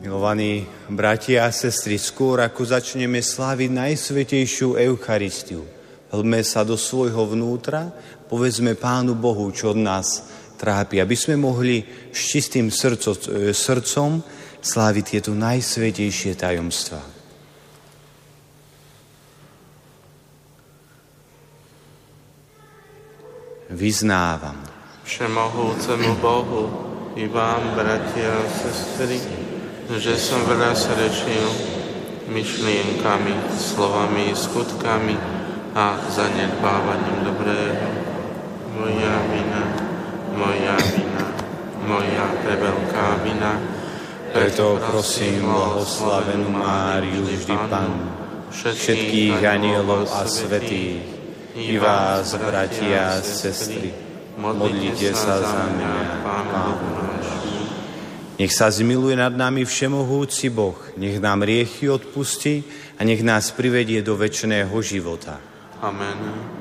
Milovaní bratia a sestry, skôr ako začneme sláviť Najsvätejšiu Eucharistiu, hĺbme sa do svojho vnútra, povedzme Pánu Bohu, čo od nás trápi, aby sme mohli s čistým srdcom sláviť tieto najsvätejšie tajomstvá. Vyznávam Všemohúcemu Bohu i vám, bratia a sestry, že som veľa srečil myšlienkami, slovami, skutkami a zanedbávaním dobrého. Moja vina, moja preveľká vina. Preto prosím blahoslavenú Máriu, vždy Pannu, všetkých anielov a svätých, i vás, bratia a sestry, modlite sa za mňa, Pánu náš. Nech sa zmiluje nad nami všemohúci Boh, nech nám hriechy odpustí a nech nás privedie do večného života. Amen.